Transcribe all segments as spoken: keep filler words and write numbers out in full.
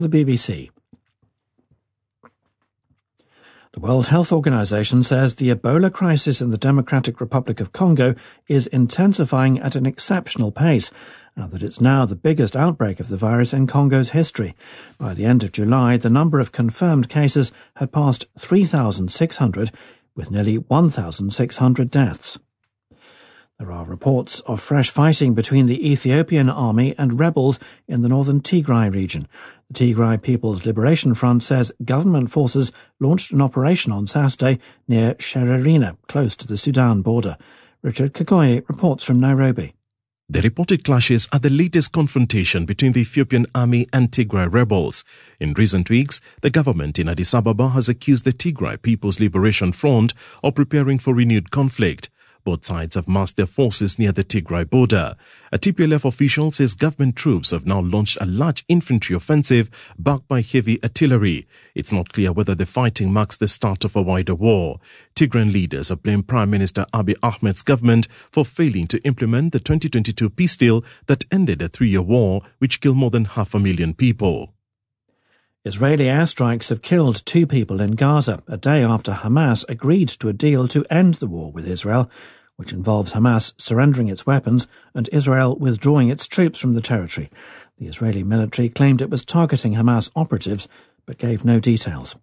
The B B C. The World Health Organization says the Ebola crisis in the Democratic Republic of Congo is intensifying at an exceptional pace, and that it's now the biggest outbreak of the virus in Congo's history. By the end of July, the number of confirmed cases had passed three thousand six hundred, with nearly one thousand six hundred deaths. There are reports of fresh fighting between the Ethiopian army and rebels in the northern Tigray region. The Tigray People's Liberation Front says government forces launched an operation on Saturday near Shererina, close to the Sudan border. Richard Kakoye reports from Nairobi. The reported clashes are the latest confrontation between the Ethiopian army and Tigray rebels. In recent weeks, the government in Addis Ababa has accused the Tigray People's Liberation Front of preparing for renewed conflict. Both sides have massed their forces near the Tigray border. A T P L F official says government troops have now launched a large infantry offensive backed by heavy artillery. It's not clear whether the fighting marks the start of a wider war. Tigrayan leaders have blamed Prime Minister Abiy Ahmed's government for failing to implement the twenty twenty-two peace deal that ended a three-year war which killed more than half a million people. Israeli airstrikes have killed two people in Gaza, a day after Hamas agreed to a deal to end the war with Israel, which involves Hamas surrendering its weapons and Israel withdrawing its troops from the territory. The Israeli military claimed it was targeting Hamas operatives, but gave no details.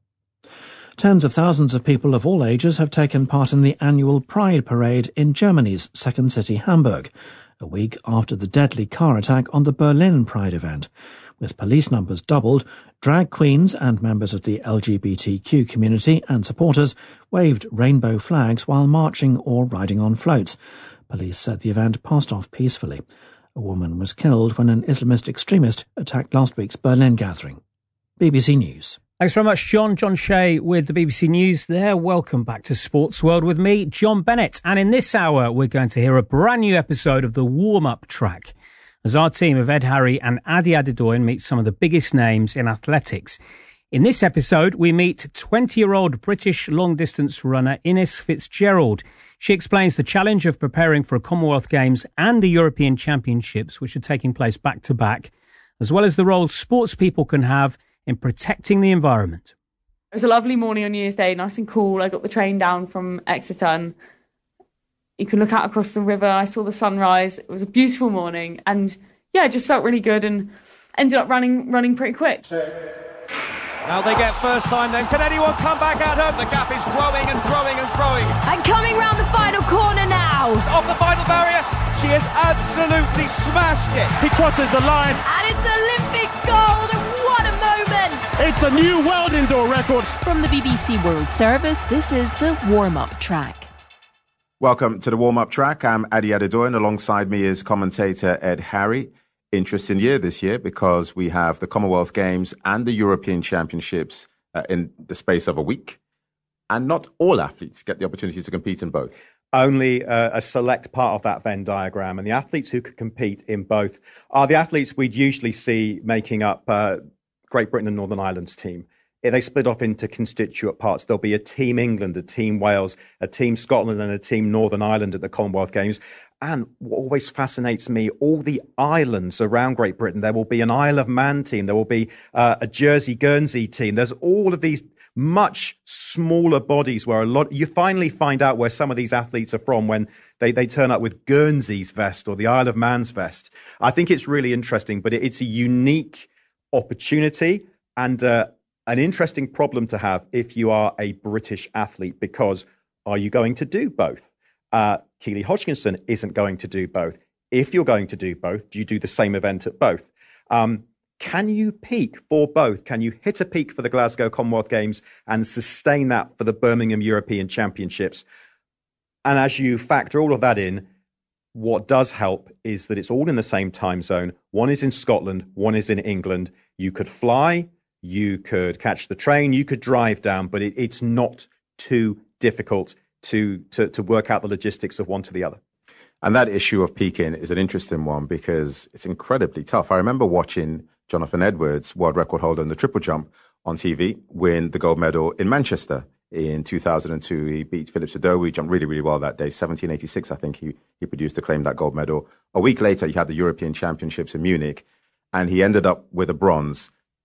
Tens of thousands of people of all ages have taken part in the annual Pride Parade in Germany's second city, Hamburg, a week after the deadly car attack on the Berlin Pride event. With police numbers doubled, drag queens and members of the L G B T Q community and supporters waved rainbow flags while marching or riding on floats. Police said the event passed off peacefully. A woman was killed when an Islamist extremist attacked last week's Berlin gathering. B B C News. Thanks very much, John. John Shea with the B B C News there. Welcome back to Sports World with me, John Bennett. And in this hour, we're going to hear a brand new episode of the warm-up track, as our team of Ed Harry and Adi Adedoyin meet some of the biggest names in athletics. In this episode, we meet twenty-year-old British long-distance runner Ines Fitzgerald. She explains the challenge of preparing for a Commonwealth Games and the European Championships, which are taking place back-to-back, as well as the role sports people can have in protecting the environment. It was a lovely morning on New Year's Day, nice and cool. I got the train down from Exeter and you can look out across the river. I saw the sunrise. It was a beautiful morning. And yeah, it just felt really good and ended up running running pretty quick. Now they get first time then. Can anyone come back at her? The gap is growing and growing and growing. And coming round the final corner now. Off the final barrier. She has absolutely smashed it. He crosses the line. And it's Olympic gold. And what a moment. It's a new world indoor record. From the B B C World Service, this is the warm-up track. Welcome to the warm-up track. I'm Adi Adedoyin. Alongside me is commentator Ed Harry. Interesting year this year because we have the Commonwealth Games and the European Championships uh, in the space of a week. And not all athletes get the opportunity to compete in both. Only uh, a select part of that Venn diagram. And the athletes who could compete in both are the athletes we'd usually see making up uh, Great Britain and Northern Ireland's team. They split off into constituent parts. There'll be a Team England, a Team Wales, a Team Scotland and a Team Northern Ireland at the Commonwealth Games. And what always fascinates me, all the islands around Great Britain, there will be an Isle of Man team. There will be uh, a Jersey Guernsey team. There's all of these much smaller bodies where a lot, you finally find out where some of these athletes are from when they, they turn up with Guernsey's vest or the Isle of Man's vest. I think it's really interesting, but it, it's a unique opportunity and uh, an interesting problem to have if you are a British athlete, because are you going to do both? Uh, Keely Hodgkinson isn't going to do both. If you're going to do both, do you do the same event at both? Um, can you peak for both? Can you hit a peak for the Glasgow Commonwealth Games and sustain that for the Birmingham European Championships? And as you factor all of that in, what does help is that it's all in the same time zone. One is in Scotland, one is in England. You could fly, you could catch the train, you could drive down, but it, it's not too difficult to, to, to work out the logistics of one to the other. And that issue of peaking is an interesting one because it's incredibly tough. I remember watching Jonathan Edwards, world record holder in the triple jump, on T V, win the gold medal in Manchester in two thousand two. He beat Philip Sadowa. He jumped really, really well that day. seventeen eighty-six, I think he, he produced to claim that gold medal. A week later, he had the European Championships in Munich, and he ended up with a bronze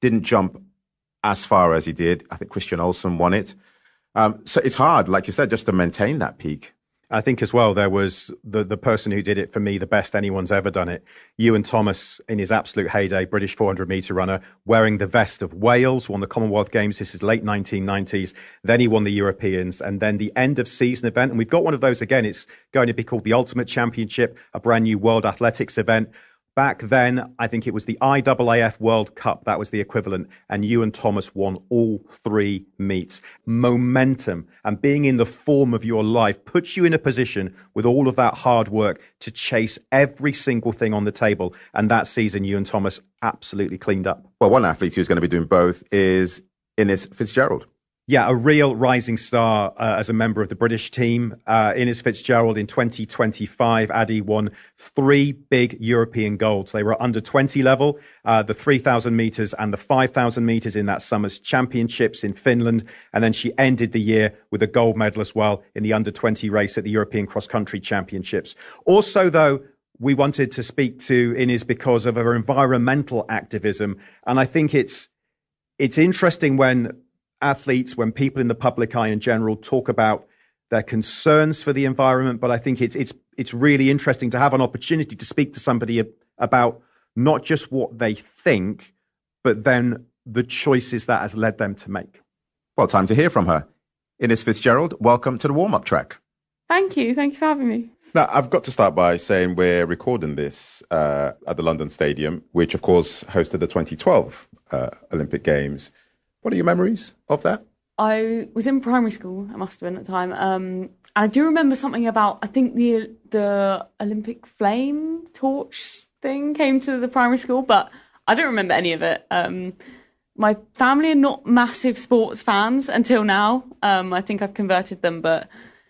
didn't jump as far as he did. I think Christian Olsen won it. Um, so it's hard, like you said, just to maintain that peak. I think as well, there was the, the person who did it for me the best anyone's ever done it. Ewan Thomas, in his absolute heyday, British four hundred metre runner, wearing the vest of Wales, won the Commonwealth Games. This is late nineteen nineties. Then he won the Europeans, and then the end of season event. And we've got one of those again. It's going to be called the Ultimate Championship, a brand new World Athletics event. Back then, I think it was the I A A F World Cup. That was the equivalent. And Ewan Thomas won all three meets. Momentum and being in the form of your life puts you in a position with all of that hard work to chase every single thing on the table. And that season, Ewan Thomas absolutely cleaned up. Well, one athlete who's going to be doing both is Innes Fitzgerald. Yeah, a real rising star uh, as a member of the British team. Uh, Innes Fitzgerald in twenty twenty-five, Addy won three big European golds. They were under twenty level, uh, the three thousand metres and the five thousand metres in that summer's championships in Finland. And then she ended the year with a gold medal as well in the under twenty race at the European Cross Country Championships. Also, though, we wanted to speak to Innes because of her environmental activism. And I think it's it's interesting when athletes, when people in the public eye in general talk about their concerns for the environment, but I think it's it's it's really interesting to have an opportunity to speak to somebody about not just what they think, but then the choices that has led them to make. Well, time to hear from her. Innes Fitzgerald, welcome to the warm-up track. Thank you. Thank you for having me. Now, I've got to start by saying we're recording this uh, at the London Stadium, which, of course, hosted the twenty twelve uh, Olympic Games. What are your memories of that? I was in primary school, I must have been at the time. Um, and I do remember something about, I think the the Olympic flame torch thing came to the primary school, but I don't remember any of it. Um, my family are not massive sports fans until now. Um, I think I've converted them, but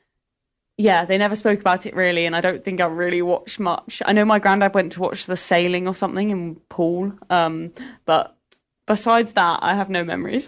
yeah, they never spoke about it really, and I don't think I really watched much. I know my granddad went to watch the sailing or something in Poole, um, but besides that, I have no memories.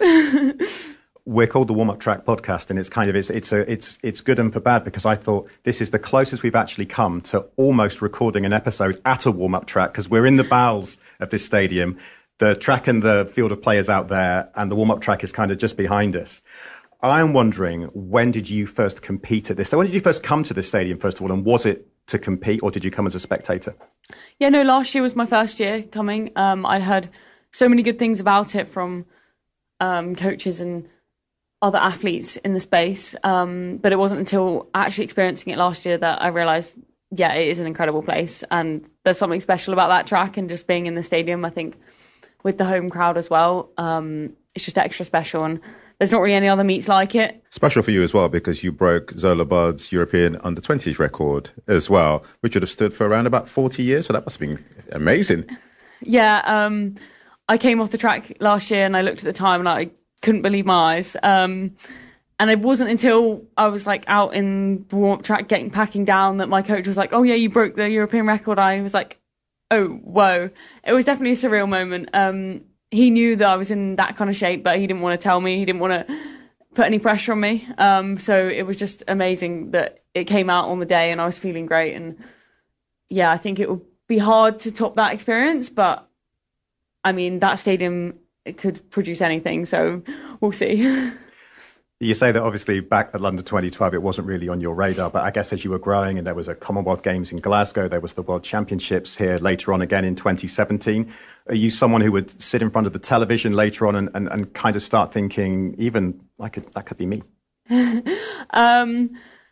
We're called the Warm Up Track podcast, and it's kind of it's it's a it's it's good and for bad, because I thought this is the closest we've actually come to almost recording an episode at a warm up track, because we're in the bowels of this stadium. The track and the field of players out there, and the warm up track is kind of just behind us. I'm wondering, when did you first compete at this? So when did you first come to this stadium, first of all, and was it to compete, or did you come as a spectator? Yeah, no, last year was my first year coming. Um, I'd heard so many good things about it from um, coaches and other athletes in the space. Um, but it wasn't until actually experiencing it last year that I realised, yeah, it is an incredible place. And there's something special about that track, and just being in the stadium, I think, with the home crowd as well. Um, it's just extra special. And there's not really any other meets like it. Special for you as well, because you broke Zola Budd's European under twenties record as well, which would have stood for around about forty years. So that must have been amazing. Yeah, um, I came off the track last year and I looked at the time and I couldn't believe my eyes. Um, and it wasn't until I was like out in the warm-up track getting packing down that my coach was like, oh yeah, you broke the European record. I was like, oh, whoa. It was definitely a surreal moment. Um, he knew that I was in that kind of shape, but he didn't want to tell me. He didn't want to put any pressure on me. Um, so it was just amazing that it came out on the day and I was feeling great. And yeah, I think it would be hard to top that experience, but I mean, that stadium, it could produce anything, so we'll see. You say that obviously back at London twenty twelve, it wasn't really on your radar, but I guess as you were growing and there was a Commonwealth Games in Glasgow, there was the World Championships here later on again in twenty seventeen. Are you someone who would sit in front of the television later on and, and, and kind of start thinking, even, I could, that could be me? um,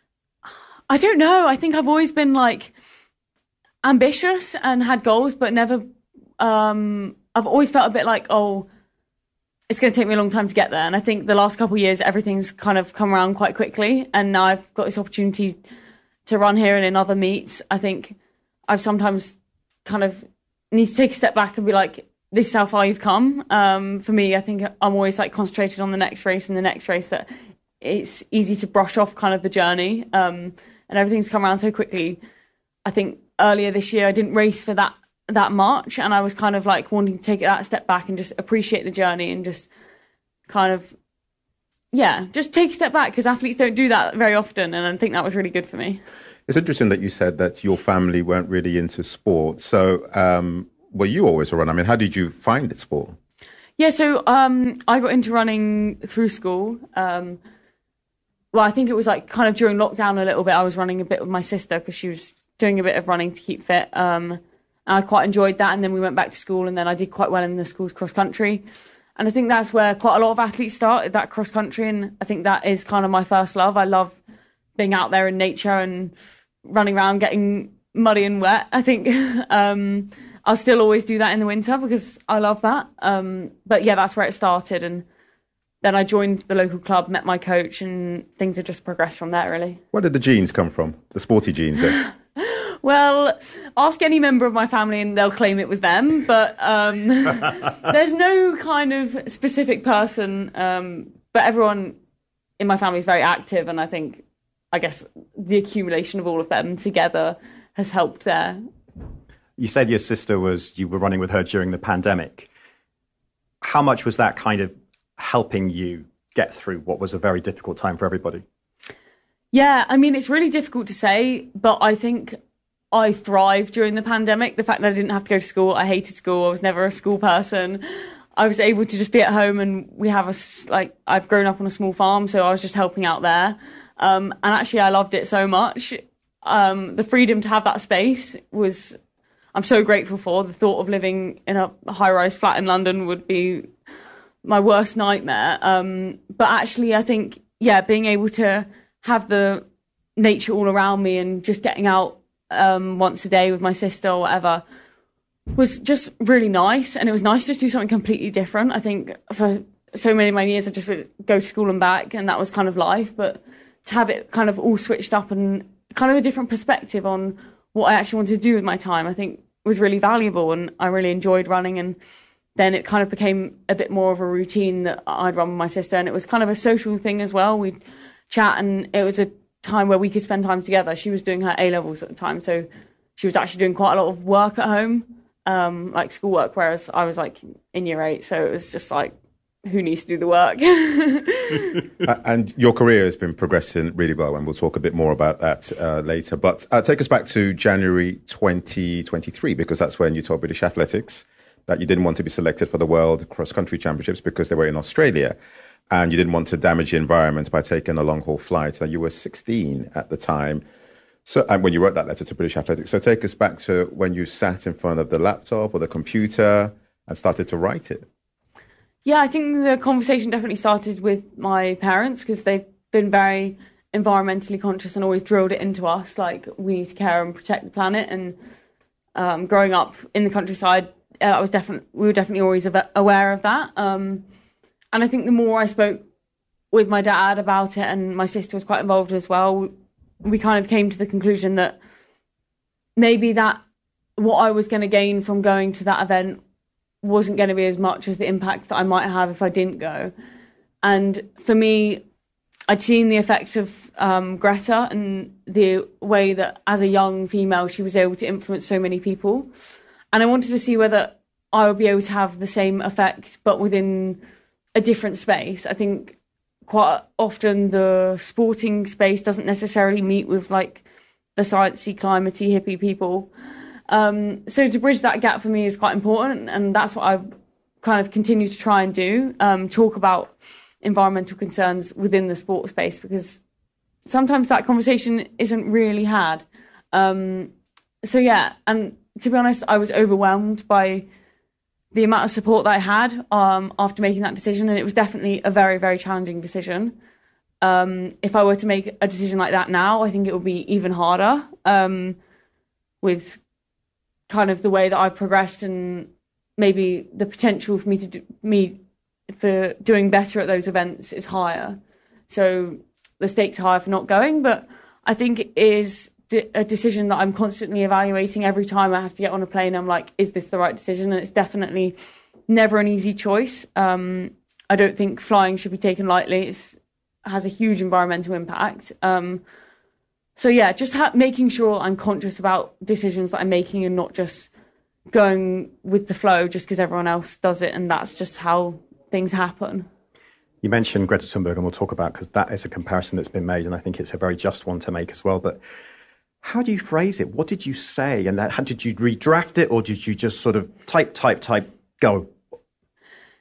I don't know. I think I've always been like ambitious and had goals, but never... Um, I've always felt a bit like, oh, it's going to take me a long time to get there. And I think the last couple of years, everything's kind of come around quite quickly. And now I've got this opportunity to run here and in other meets. I think I've sometimes kind of need to take a step back and be like, this is how far you've come. Um, for me, I think I'm always like concentrated on the next race and the next race, that it's easy to brush off kind of the journey. Um, and everything's come around so quickly. I think earlier this year, I didn't race for that that much, and I was kind of like wanting to take that step back and just appreciate the journey and just kind of yeah just take a step back, because athletes don't do that very often, and I think that was really good for me. It's interesting that you said that your family weren't really into sport, so um were you always a runner? I mean, how did you find it sport? Yeah, so um, I got into running through school. Um, well, I think it was like kind of during lockdown a little bit. I was running a bit with my sister because she was doing a bit of running to keep fit. Um, and I quite enjoyed that. And then we went back to school, and then I did quite well in the school's cross country. And I think that's where quite a lot of athletes start, that cross country. And I think that is kind of my first love. I love being out there in nature and running around, getting muddy and wet. I think um, I'll still always do that in the winter because I love that. Um, but yeah, that's where it started. And then I joined the local club, met my coach, and things have just progressed from there, really. Where did the genes come from? The sporty genes, eh? Well, ask any member of my family and they'll claim it was them. But um, there's no kind of specific person. Um, but everyone in my family is very active. And I think, I guess, the accumulation of all of them together has helped there. You said your sister was, you were running with her during the pandemic. How much was that kind of helping you get through what was a very difficult time for everybody? Yeah, I mean, it's really difficult to say, but I think I thrived during the pandemic. The fact that I didn't have to go to school, I hated school, I was never a school person. I was able to just be at home, and we have a, like, I've grown up on a small farm, so I was just helping out there. Um, and actually, I loved it so much. Um, the freedom to have that space was, I'm so grateful for. The thought of living in a high-rise flat in London would be my worst nightmare. Um, but actually, I think, yeah, being able to have the nature all around me and just getting out um, once a day with my sister or whatever was just really nice. And it was nice to just do something completely different. I think for so many of my years, I just would go to school and back, and that was kind of life. But to have it kind of all switched up and kind of a different perspective on what I actually wanted to do with my time, I think was really valuable. And I really enjoyed running. And then it kind of became a bit more of a routine that I'd run with my sister. And it was kind of a social thing as well. We'd chat, and it was a time where we could spend time together. She was doing her A-levels at the time, so she was actually doing quite a lot of work at home, um, like schoolwork, whereas I was like in year eight, so it was just like, who needs to do the work? And your career has been progressing really well, and we'll talk a bit more about that uh, later. But uh, take us back to January twenty twenty-three, because that's when you told British Athletics that you didn't want to be selected for the World Cross Country Championships because they were in Australia, and you didn't want to damage the environment by taking a long-haul flight. And you were sixteen at the time. So, and when you wrote that letter to British Athletics. So take us back to when you sat in front of the laptop or the computer and started to write it. Yeah, I think the conversation definitely started with my parents, because they've been very environmentally conscious and always drilled it into us, like we need to care and protect the planet. And um, growing up in the countryside, uh, I was definitely we were definitely always aware of that. Um, and I think the more I spoke with my dad about it, and my sister was quite involved as well, we kind of came to the conclusion that maybe that what I was going to gain from going to that event wasn't going to be as much as the impact that I might have if I didn't go. And for me, I'd seen the effect of um, Greta and the way that as a young female, she was able to influence so many people. And I wanted to see whether I would be able to have the same effect, but within a different space. I think quite often the sporting space doesn't necessarily meet with like the sciencey, climatey, hippie people. Um, so to bridge that gap for me is quite important, and that's what I've kind of continued to try and do, um, talk about environmental concerns within the sport space, because sometimes that conversation isn't really had. Um, so yeah, and to be honest, I was overwhelmed by the amount of support that I had um, after making that decision, and it was definitely a very, very challenging decision. Um, if I were to make a decision like that now, I think it would be even harder, um, with kind of the way that I've progressed, and maybe the potential for me to do, me for doing better at those events is higher. So the stakes are higher for not going, but I think it is a decision that I'm constantly evaluating every time I have to get on a plane. I'm like, is this the right decision? And it's definitely never an easy choice. Um, I don't think flying should be taken lightly. It has a huge environmental impact. Um, So yeah, just ha- making sure I'm conscious about decisions that I'm making and not just going with the flow just because everyone else does it, and that's just how things happen. You mentioned Greta Thunberg, and we'll talk about, because that is a comparison that's been made, and I think it's a very just one to make as well. But how do you phrase it? What did you say? And how did you redraft it, or did you just sort of type, type, type, go?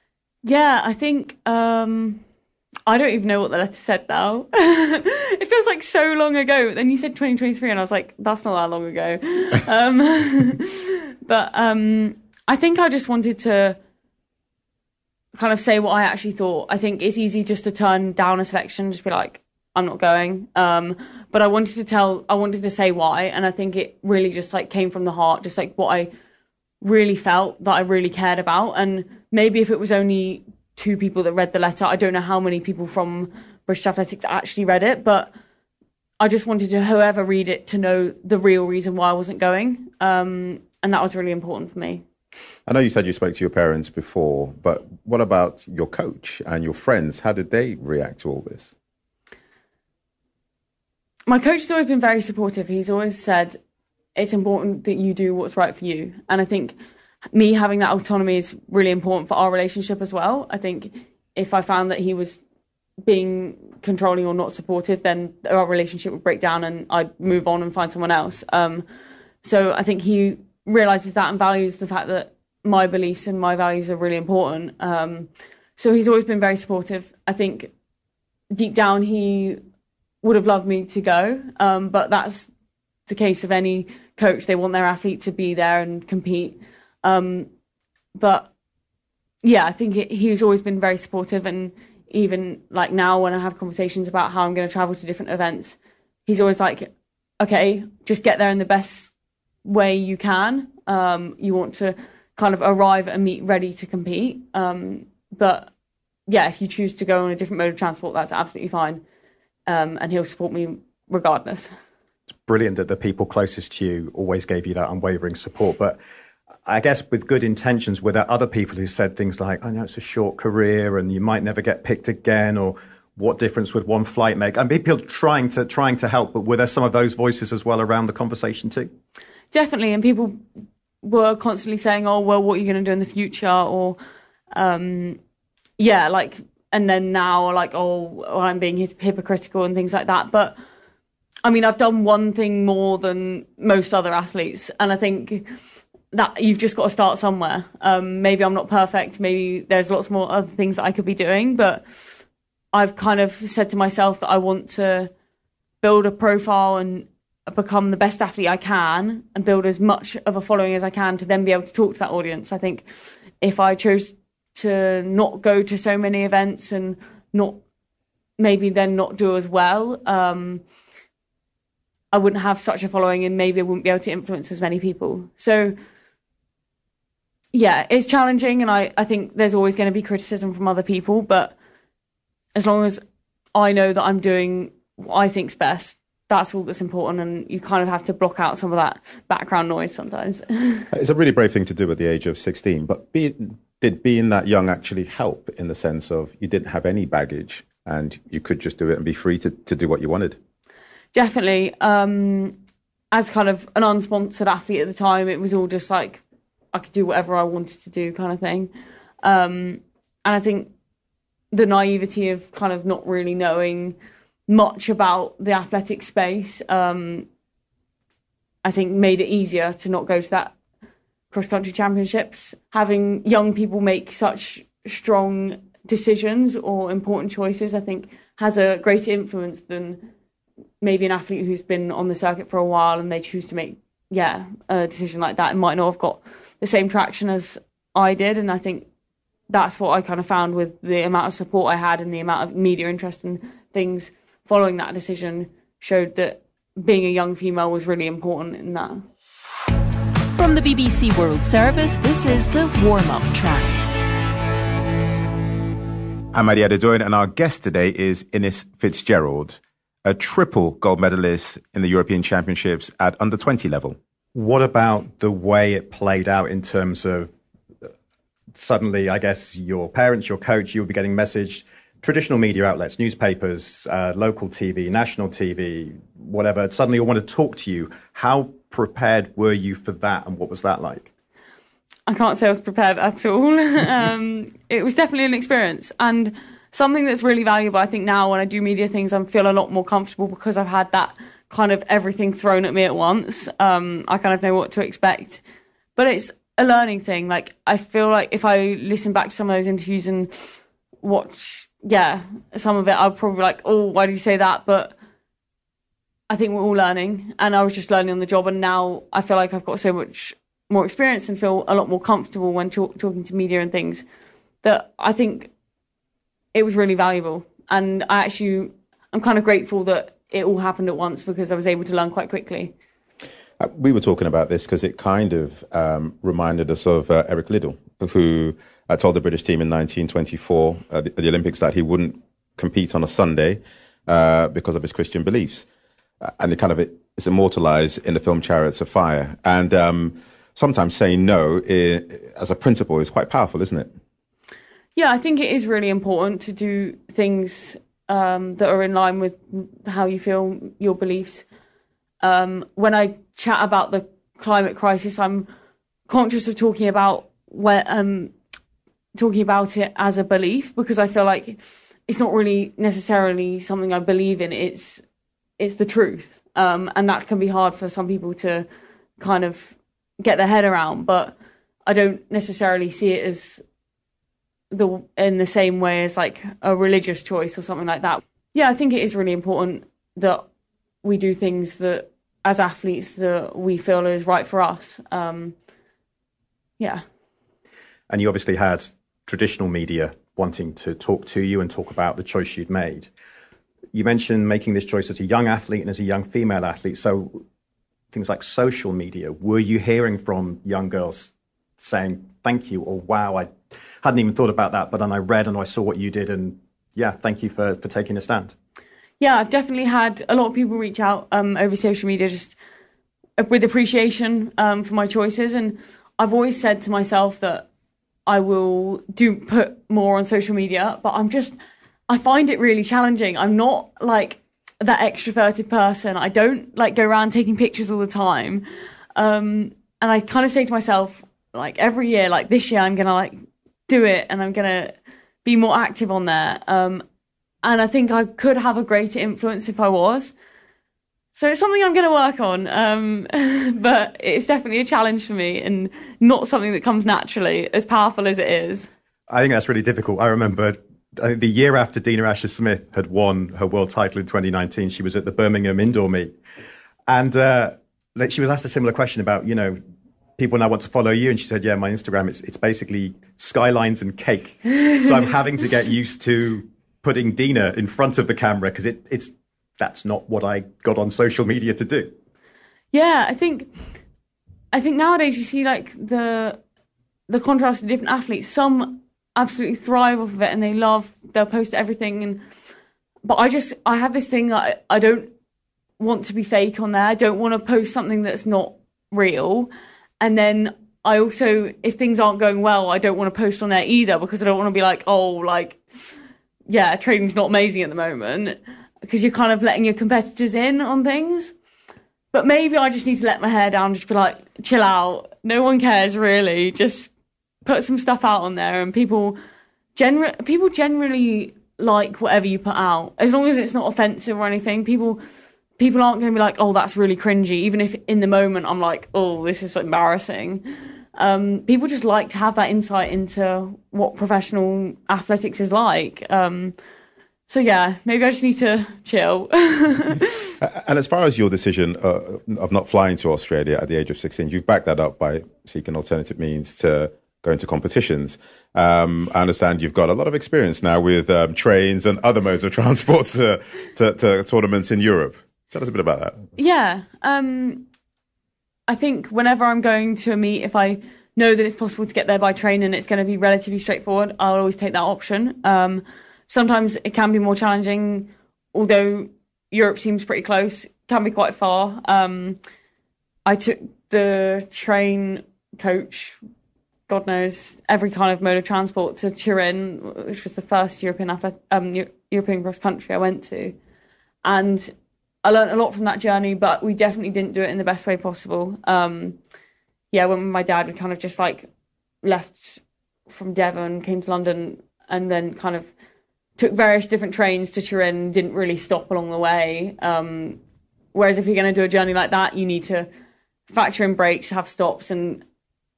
Yeah, I think um, I don't even know what the letter said now. It feels like so long ago. Then you said twenty twenty-three, and I was like, that's not that long ago. um, but um, I think I just wanted to kind of say what I actually thought. I think it's easy just to turn down a selection, just be like, I'm not going. Um, but I wanted to tell, I wanted to say why, and I think it really just like came from the heart, just like what I really felt that I really cared about. And maybe if it was only two people that read the letter, I don't know how many people from British Athletics actually read it, but I just wanted to, whoever read it, to know the real reason why I wasn't going. Um, and that was really important for me. I know you said you spoke to your parents before, but what about your coach and your friends? How did they react to all this? My coach has always been very supportive. He's always said, it's important that you do what's right for you. And I think me having that autonomy is really important for our relationship as well. I think if I found that he was being controlling or not supportive, then our relationship would break down and I'd move on and find someone else. Um, so I think he realises that and values the fact that my beliefs and my values are really important. Um, so he's always been very supportive. I think deep down he would have loved me to go, um, but that's the case of any coach. They want their athlete to be there and compete. Um, but yeah, I think it, he's always been very supportive. And even like now when I have conversations about how I'm going to travel to different events, he's always like, okay, just get there in the best way you can. Um, you want to kind of arrive at a meet ready to compete. Um, but yeah, if you choose to go on a different mode of transport, that's absolutely fine. Um, and he'll support me regardless. It's brilliant that the people closest to you always gave you that unwavering support. But I guess with good intentions, were there other people who said things like, I know it's a short career and you might never get picked again, or what difference would one flight make? And people trying to trying to help, but were there some of those voices as well around the conversation too? Definitely. And people were constantly saying, oh, well, what are you going to do in the future? Or, um, yeah, like, and then now like, oh, I'm being hypocritical and things like that. But I mean, I've done one thing more than most other athletes. And I think that you've just got to start somewhere. Um, maybe I'm not perfect. Maybe there's lots more other things that I could be doing. But I've kind of said to myself that I want to build a profile and become the best athlete I can and build as much of a following as I can to then be able to talk to that audience. I think if I chose to not go to so many events and not maybe then not do as well, um, I wouldn't have such a following and maybe I wouldn't be able to influence as many people. So yeah, it's challenging, and I, I think there's always going to be criticism from other people, but as long as I know that I'm doing what I think's best, that's all that's important, and you kind of have to block out some of that background noise sometimes. It's a really brave thing to do at the age of sixteen, but be, did being that young actually help in the sense of you didn't have any baggage and you could just do it and be free to, to do what you wanted? Definitely. Um, as kind of an unsponsored athlete at the time, it was all just like I could do whatever I wanted to do kind of thing. Um, and I think the naivety of kind of not really knowing much about the athletic space, um, I think made it easier to not go to that cross-country championships. Having young people make such strong decisions or important choices, I think, has a greater influence than maybe an athlete who's been on the circuit for a while and they choose to make, yeah, a decision like that. It might not have got the same traction as I did, and I think that's what I kind of found with the amount of support I had and the amount of media interest and things following that decision showed that being a young female was really important in that. From the B B C World Service, this is the warm-up track. I'm Adi Adedoyin, and our guest today is Ines Fitzgerald, a triple gold medalist in the European Championships at under twenty level. What about the way it played out in terms of suddenly, I guess, your parents, your coach, you'll be getting messaged, traditional media outlets, newspapers, uh, local T V, national T V, whatever, suddenly all want to talk to you. How prepared were you for that, and what was that like? I can't say I was prepared at all. um, it was definitely an experience, and something that's really valuable. I think now when I do media things, I feel a lot more comfortable because I've had that kind of everything thrown at me at once. Um, I kind of know what to expect. But it's a learning thing. Like, I feel like if I listen back to some of those interviews and watch, yeah, some of it, I'll probably be like, oh, why did you say that? But I think we're all learning, and I was just learning on the job, and now I feel like I've got so much more experience and feel a lot more comfortable when talk, talking to media and things, that I think it was really valuable. And I actually, I'm kind of grateful that it all happened at once, because I was able to learn quite quickly. Uh, we were talking about this because it kind of um, reminded us of uh, Eric Liddell, who uh, told the British team in nineteen twenty-four uh, the, at the Olympics that he wouldn't compete on a Sunday uh, because of his Christian beliefs. Uh, and it kind of it, it's immortalized in the film Chariots of Fire. And um, sometimes saying no is, as a principle is quite powerful, isn't it? Yeah, I think it is really important to do things um, that are in line with how you feel, your beliefs. Um, when I chat about the climate crisis, I'm conscious of talking about where, um, talking about it as a belief, because I feel like it's not really necessarily something I believe in. It's it's the truth, um, and that can be hard for some people to kind of get their head around. But I don't necessarily see it as the in the same way as like a religious choice or something like that. Yeah, I think it is really important that we do things that, as athletes, that we feel is right for us. Um, yeah. And you obviously had traditional media wanting to talk to you and talk about the choice you'd made. You mentioned making this choice as a young athlete and as a young female athlete. So things like social media, were you hearing from young girls saying, thank you, or wow, I hadn't even thought about that, but then I read and I saw what you did, and yeah, thank you for, for taking a stand? Yeah, I've definitely had a lot of people reach out um, over social media just with appreciation um, for my choices. And I've always said to myself that I will do put more on social media, but I'm just, I find it really challenging. I'm not like that extroverted person. I don't like go around taking pictures all the time. Um, and I kind of say to myself, like every year, like this year, I'm going to like do it and I'm going to be more active on there. Um, and I think I could have a greater influence if I was. So it's something I'm going to work on. Um, but it's definitely a challenge for me and not something that comes naturally, as powerful as it is. I think that's really difficult. I remember I think the year after Dina Asher-Smith had won her world title in twenty nineteen, she was at the Birmingham indoor meet. And uh, she was asked a similar question about, you know, people now want to follow you. And she said, yeah, my Instagram, it's, it's basically skylines and cake. So I'm having to get used to putting Dina in front of the camera because it, it's that's not what I got on social media to do. Yeah, I think I think nowadays you see like the the contrast of different athletes. Some absolutely thrive off of it and they love, they'll post everything. And but I just, I have this thing that I, I don't want to be fake on there. I don't want to post something that's not real. And then I also, if things aren't going well, I don't want to post on there either because I don't want to be like, oh, like, yeah, training's not amazing at the moment, because you're kind of letting your competitors in on things. But maybe I just need to let my hair down, just be like, chill out. No one cares, really. Just put some stuff out on there, and people, gener- people generally like whatever you put out, as long as it's not offensive or anything. People, people aren't going to be like, oh, that's really cringy, even if in the moment I'm like, oh, this is embarrassing. Um, people just like to have that insight into what professional athletics is like. Um, so yeah, maybe I just need to chill. And as far as your decision uh, of not flying to Australia at the age of sixteen, you've backed that up by seeking alternative means to go into competitions. Um, I understand you've got a lot of experience now with um, trains and other modes of transport to, to, to tournaments in Europe. Tell us a bit about that. Yeah. Um, I think whenever I'm going to a meet, if I know that it's possible to get there by train and it's going to be relatively straightforward, I'll always take that option. Um, sometimes it can be more challenging, although Europe seems pretty close, can be quite far. Um, I took the train, coach, God knows, every kind of mode of transport to Turin, which was the first European athlet- um, European cross country I went to. And I learned a lot from that journey, but we definitely didn't do it in the best way possible. Um, yeah, when my dad, we kind of just like left from Devon, came to London, and then kind of took various different trains to Turin, didn't really stop along the way. Um, whereas if you're going to do a journey like that, you need to factor in breaks, have stops, and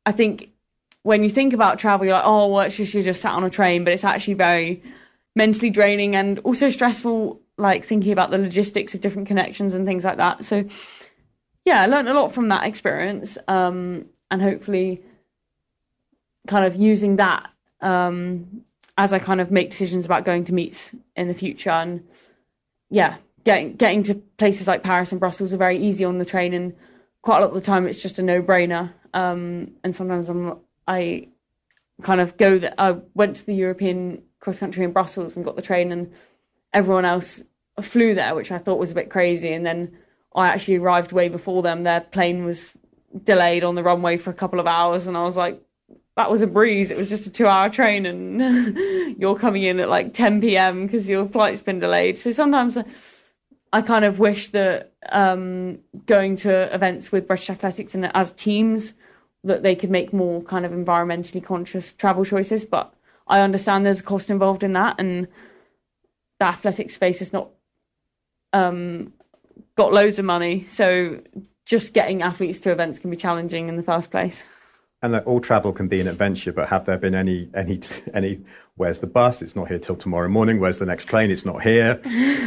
I think when you think about travel, you're like, oh, well, it's just, you're just sat on a train, but it's actually very mentally draining and also stressful, like thinking about the logistics of different connections and things like that. So yeah, I learned a lot from that experience, um, and hopefully kind of using that um, as I kind of make decisions about going to meets in the future. And yeah, getting getting to places like Paris and Brussels are very easy on the train, and quite a lot of the time it's just a no-brainer. Um, and sometimes I'm I kind of go that I went to the European cross country in Brussels and got the train, and everyone else flew there, which I thought was a bit crazy. And then I actually arrived way before them. Their plane was delayed on the runway for a couple of hours, and I was like, that was a breeze. It was just a two-hour train, and you're coming in at like ten p.m. because your flight's been delayed. So sometimes I kind of wish that um, going to events with British Athletics and as teams, that they could make more kind of environmentally conscious travel choices. But I understand there's a cost involved in that, and the athletic space is not um, got loads of money. So just getting athletes to events can be challenging in the first place. And that all travel can be an adventure, but have there been any, any, any, where's the bus? It's not here till tomorrow morning. Where's the next train? It's not here.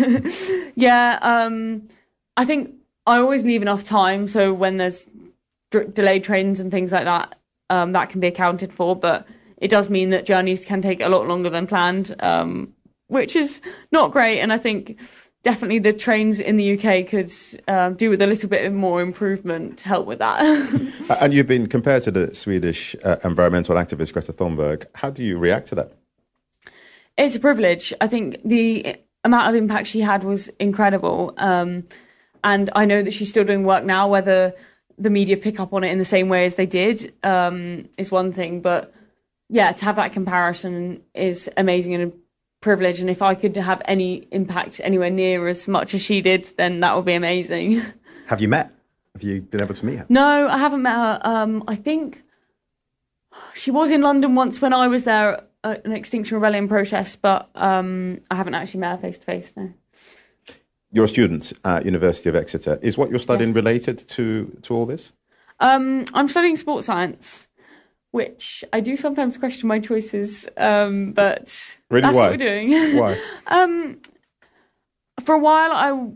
yeah. Um, I think I always leave enough time. So when there's d- delayed trains and things like that, um, that can be accounted for. But it does mean that journeys can take a lot longer than planned, um, which is not great. And I think definitely the trains in the U K could uh, do with a little bit of more improvement to help with that. And you've been compared to the Swedish uh, environmental activist Greta Thunberg. How do you react to that? It's a privilege. I think the amount of impact she had was incredible. Um, and I know that she's still doing work now. Whether the media pick up on it in the same way as they did um, is one thing. But yeah, to have that comparison is amazing and a privilege. And if I could have any impact anywhere near as much as she did, then that would be amazing. Have you met? Have you been able to meet her? No, I haven't met her. Um, I think she was in London once when I was there at an Extinction Rebellion protest, but um, I haven't actually met her face to face, no. You're a student at University of Exeter. Is what you're studying yes. related to, to all this? Um, I'm studying sports science, which I do sometimes question my choices, um, but really? that's Why? what we're doing. Why? um, for a while, I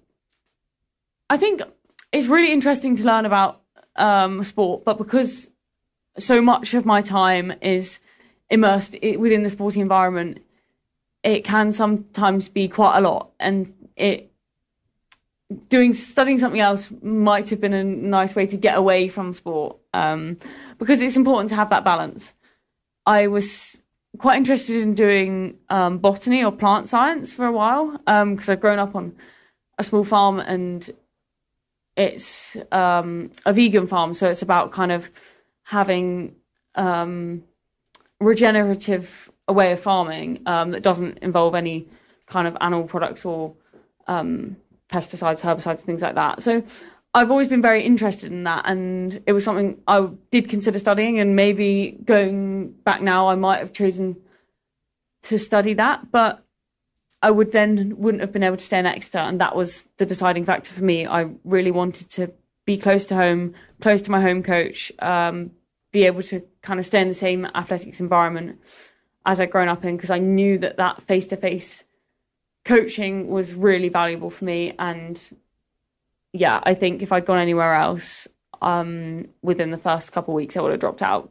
I think it's really interesting to learn about um, sport, but because so much of my time is immersed within the sporting environment, it can sometimes be quite a lot, and it doing studying something else might have been a nice way to get away from sport. Um, because it's important to have that balance. I was quite interested in doing um, botany or plant science for a while, because um, I've grown up on a small farm, and it's um, a vegan farm, so it's about kind of having um, regenerative a way of farming um, that doesn't involve any kind of animal products or um, pesticides, herbicides, things like that. So I've always been very interested in that, and it was something I did consider studying, and maybe going back now I might have chosen to study that, but I would then wouldn't have been able to stay in Exeter, and that was the deciding factor for me. I really wanted to be close to home, close to my home coach, um, be able to kind of stay in the same athletics environment as I'd grown up in, because I knew that that face-to-face coaching was really valuable for me. And yeah, I think if I'd gone anywhere else, um, within the first couple of weeks, I would have dropped out.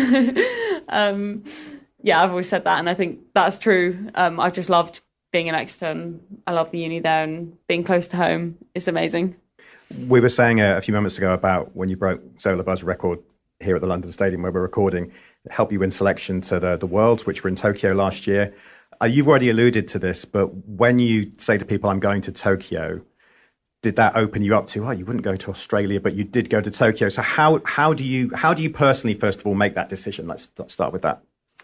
um, yeah, I've always said that, and I think that's true. Um, I've just loved being in Exeter, and I love the uni there, and being close to home is amazing. We were saying a, a few moments ago about when you broke Zola Budd's record here at the London Stadium where we're recording, help you win selection to the, the Worlds, which were in Tokyo last year. Uh, you've already alluded to this, but when you say to people, I'm going to Tokyo, did that open you up to, oh, you wouldn't go to Australia, but you did go to Tokyo. So how how do you how do you personally, first of all, make that decision? Let's, let's start with that.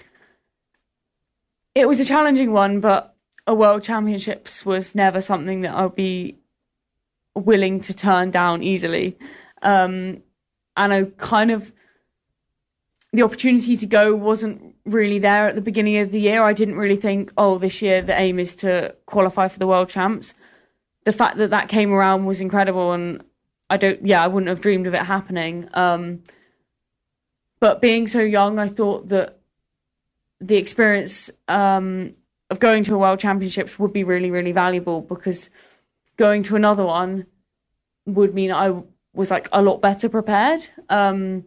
It was a challenging one, but a World Championships was never something that I'd be willing to turn down easily. Um, and I kind of, the opportunity to go wasn't really there at the beginning of the year. I didn't really think, oh, this year the aim is to qualify for the World Champs. The fact that that came around was incredible, and I don't, yeah, I wouldn't have dreamed of it happening. Um, But being so young, I thought that the experience um, of going to a World Championships would be really, really valuable, because going to another one would mean I was like a lot better prepared. Um,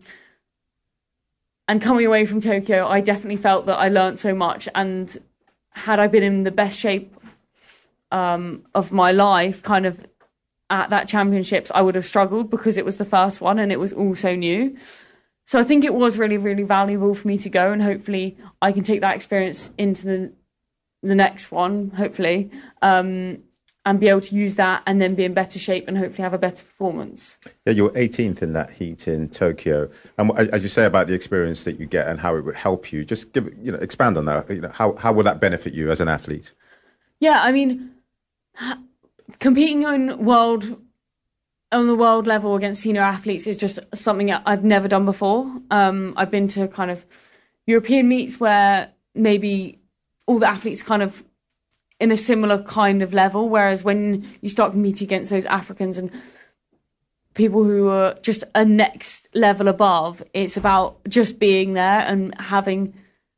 and coming away from Tokyo, I definitely felt that I learned so much. And had I been in the best shape um, of my life, kind of at that championships, I would have struggled, because it was the first one and it was all so new. So I think it was really, really valuable for me to go, and hopefully I can take that experience into the the next one, hopefully, um, and be able to use that and then be in better shape and hopefully have a better performance. Yeah, you're eighteenth in that heat in Tokyo. And as you say about the experience that you get and how it would help you, just give, you know, expand on that. You know, how, how will that benefit you as an athlete? Yeah, I mean, competing on world on the world level against senior athletes is just something I've never done before. Um, I've been to kind of European meets where maybe all the athletes kind of in a similar kind of level, whereas when you start competing against those Africans and people who are just a next level above, it's about just being there and having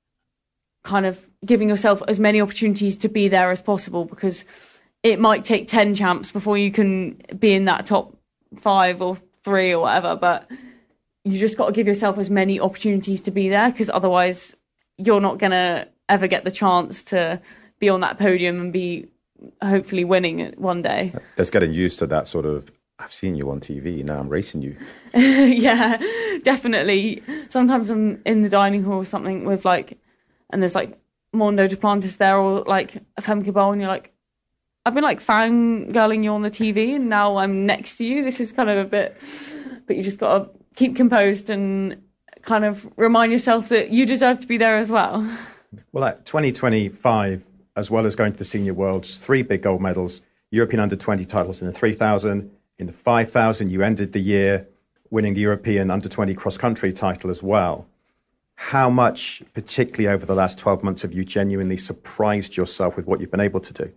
kind of giving yourself as many opportunities to be there as possible, because it might take ten champs before you can be in that top five or three or whatever, but you just got to give yourself as many opportunities to be there, because otherwise you're not going to ever get the chance to be on that podium and be hopefully winning it one day. It's getting used to that sort of, I've seen you on T V, now I'm racing you. Yeah, definitely. Sometimes I'm in the dining hall or something with like, and there's like Mondo Duplantis there or like Femke Bol, and you're like, I've been like fangirling you on the T V and now I'm next to you. This is kind of a bit, but you just got to keep composed and kind of remind yourself that you deserve to be there as well. Well, at twenty twenty-five, as well as going to the Senior Worlds, three big gold medals, European under twenty titles in the three thousand, in the five thousand, you ended the year winning the European under twenty cross-country title as well. How much, particularly over the last twelve months, have you genuinely surprised yourself with what you've been able to do?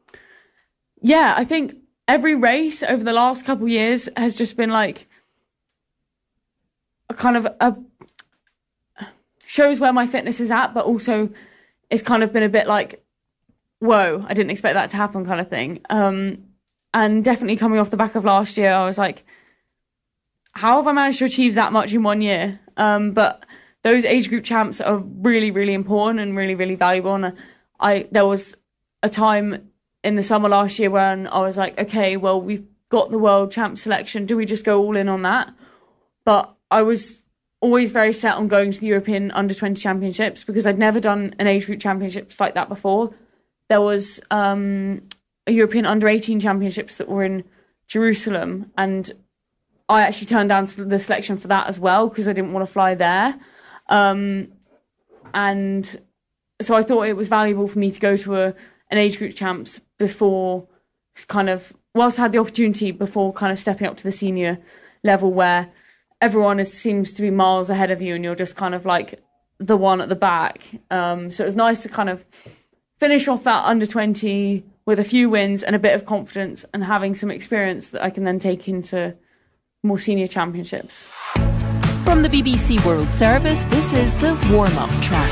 Yeah, I think every race over the last couple of years has just been like a kind of a shows where my fitness is at, but also it's kind of been a bit like, whoa, I didn't expect that to happen kind of thing. Um, and definitely coming off the back of last year, I was like, how have I managed to achieve that much in one year? Um, but those age group champs are really, really important and really, really valuable. And I there was a time in the summer last year when I was like, okay, well, we've got the world champ selection. Do we just go all in on that? But I was always very set on going to the European under twenty championships, because I'd never done an age group championships like that before. There was um, a European under eighteen championships that were in Jerusalem, and I actually turned down the selection for that as well, because I didn't want to fly there. Um, and so I thought it was valuable for me to go to a an age group champs before kind of, whilst I had the opportunity, before kind of stepping up to the senior level where everyone is, seems to be miles ahead of you and you're just kind of like the one at the back. Um, so it was nice to kind of finish off that under twenty with a few wins and a bit of confidence and having some experience that I can then take into more senior championships. From the B B C World Service, this is the warm-up track.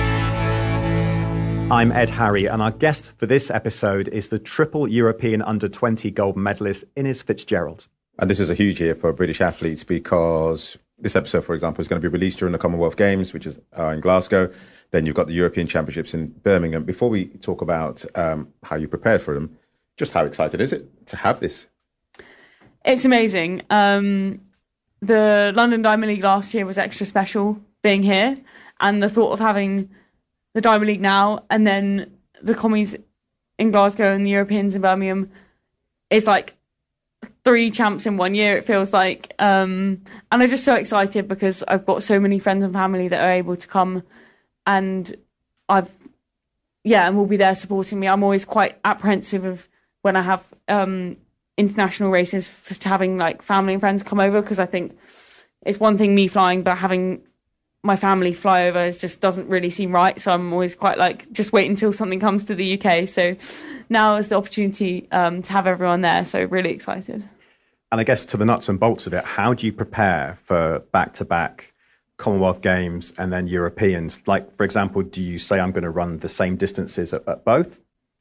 I'm Ed Harry, and our guest for this episode is the triple European under twenty gold medalist Innes Fitzgerald. And this is a huge year for British athletes, because this episode, for example, is going to be released during the Commonwealth Games, which is uh, in Glasgow. Then you've got the European Championships in Birmingham. Before we talk about um, how you prepared for them, just how excited is it to have this? It's amazing. Um, the London Diamond League last year was extra special being here, and the thought of having the Diamond League now and then the commies in Glasgow and the Europeans in Birmingham is like three champs in one year, it feels like. Um, and I'm just so excited because I've got so many friends and family that are able to come, and I've, yeah, and will be there supporting me. I'm always quite apprehensive of when I have um, international races for having like family and friends come over, because I think it's one thing me flying, but having my family fly over is just doesn't really seem right. So I'm always quite like, just wait until something comes to the U K. So now is the opportunity um, to have everyone there. So really excited. And I guess to the nuts and bolts of it, how do you prepare for back-to-back Commonwealth Games and then Europeans? Like, for example, do you say I'm going to run the same distances at, at both?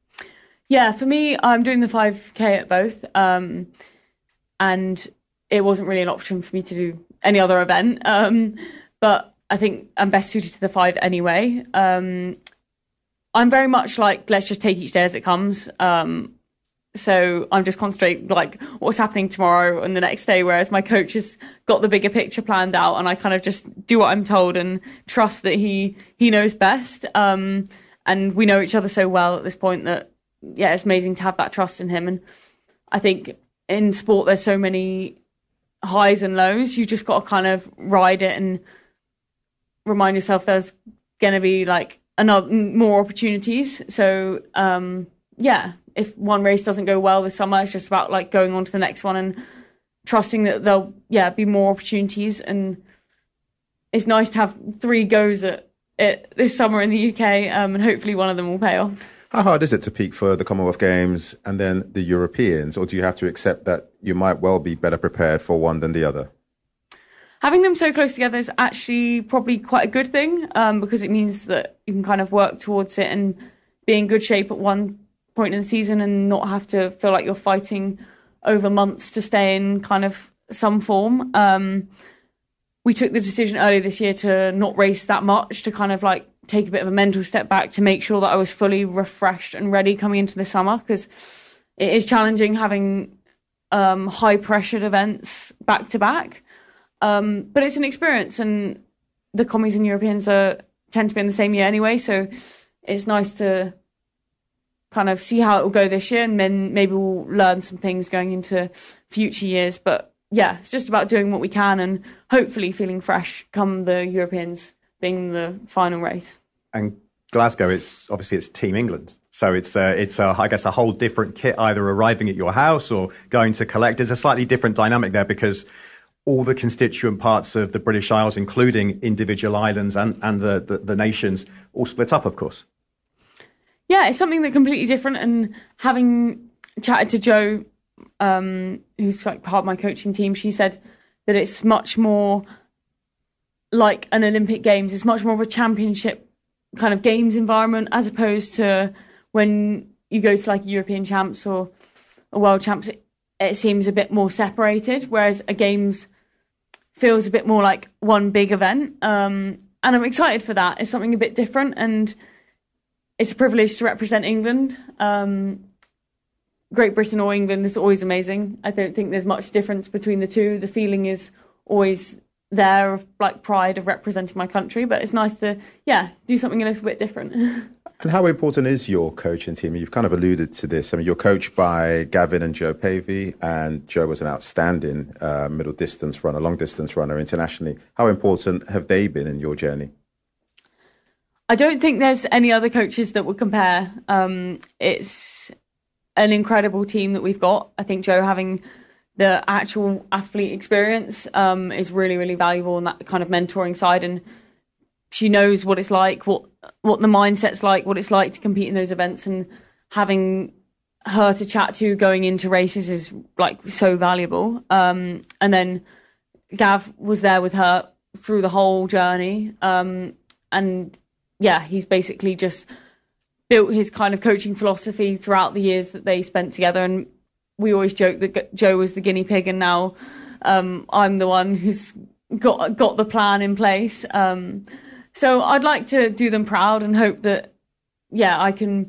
Yeah, for me, I'm doing the five K at both. Um, and it wasn't really an option for me to do any other event. Um, but I think I'm best suited to the five anyway. Um, I'm very much like, let's just take each day as it comes. Um, so I'm just concentrating like what's happening tomorrow and the next day, whereas my coach has got the bigger picture planned out, and I kind of just do what I'm told and trust that he he knows best. Um, and we know each other so well at this point that, yeah, it's amazing to have that trust in him. And I think in sport, there's so many highs and lows. You just got to kind of ride it and remind yourself there's going to be like another more opportunities. So, um, yeah, if one race doesn't go well this summer, it's just about like going on to the next one and trusting that there'll, yeah, be more opportunities. And it's nice to have three goes at it this summer in the U K, um, and hopefully one of them will pay off. How hard is it to peak for the Commonwealth Games and then the Europeans, or do you have to accept that you might well be better prepared for one than the other? Having them so close together is actually probably quite a good thing, um, because it means that you can kind of work towards it and be in good shape at one point in the season and not have to feel like you're fighting over months to stay in kind of some form. Um, we took the decision earlier this year to not race that much, to kind of like take a bit of a mental step back to make sure that I was fully refreshed and ready coming into the summer, because it is challenging having um, high pressured events back to back. Um, but it's an experience, and the Commies and Europeans are tend to be in the same year anyway, so it's nice to kind of see how it will go this year, and then maybe we'll learn some things going into future years. But yeah, it's just about doing what we can and hopefully feeling fresh come the Europeans being the final race. And Glasgow, it's obviously it's Team England, so it's uh, it's a, I guess a whole different kit either arriving at your house or going to collect. There's a slightly different dynamic there because all the constituent parts of the British Isles, including individual islands and, and the, the, the nations, all split up, of course. Yeah, it's something that's completely different. And having chatted to Jo, um, who's like part of my coaching team, she said that it's much more like an Olympic Games. It's much more of a championship kind of games environment, as opposed to when you go to like a European Champs or a World Champs. It, it seems a bit more separated, whereas a Games feels a bit more like one big event. Um, and I'm excited for that. It's something a bit different, and it's a privilege to represent England. Um, Great Britain or England is always amazing. I don't think there's much difference between the two. The feeling is always there of like pride of representing my country, but it's nice to, yeah, do something a little bit different. And how important is your coaching team? You've kind of alluded to this. I mean, you're coached by Gavin and Jo Pavey, and Jo was an outstanding uh, middle distance runner, long distance runner internationally. How important have they been in your journey? I don't think there's any other coaches that would compare. Um, it's an incredible team that we've got. I think Jo having the actual athlete experience um, is really, really valuable in that kind of mentoring side. And she knows what it's like, what what the mindset's like, what it's like to compete in those events. And having her to chat to going into races is like so valuable. Um, and then Gav was there with her through the whole journey. Um, and yeah, he's basically just built his kind of coaching philosophy throughout the years that they spent together. And we always joke that Jo was the guinea pig, and now um, I'm the one who's got got the plan in place. Um, so I'd like to do them proud and hope that, yeah, I can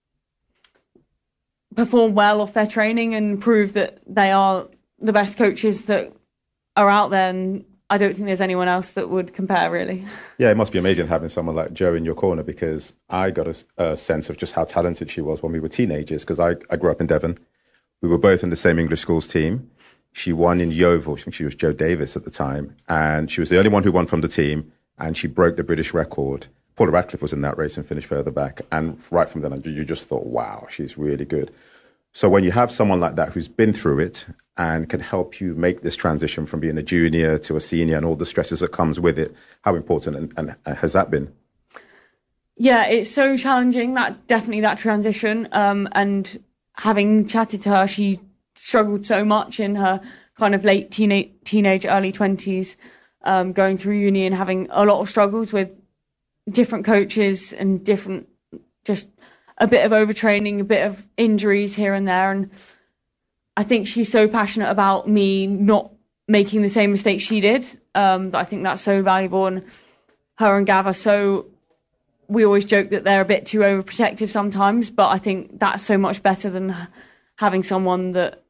perform well off their training and prove that they are the best coaches that are out there. And I don't think there's anyone else that would compare, really. Yeah, it must be amazing having someone like Jo in your corner, because I got a, a sense of just how talented she was when we were teenagers, because I, I grew up in Devon. We were both in the same English schools team. She won in Yeovil. I think she was Jo Davis at the time. And she was the only one who won from the team. And she broke the British record. Paula Radcliffe was in that race and finished further back. And right from then, you just thought, wow, she's really good. So when you have someone like that who's been through it and can help you make this transition from being a junior to a senior and all the stresses that comes with it, how important and, and has that been? Yeah, it's so challenging, that definitely that transition. Um, and having chatted to her, she struggled so much in her kind of late teenage, teenage early twenties. um, going through uni and having a lot of struggles with different coaches and different, just a bit of overtraining, a bit of injuries here and there. And I think she's so passionate about me not making the same mistakes she did, um, that I think that's so valuable. And her and Gav are so, we always joke that they're a bit too overprotective sometimes, but I think that's so much better than having someone that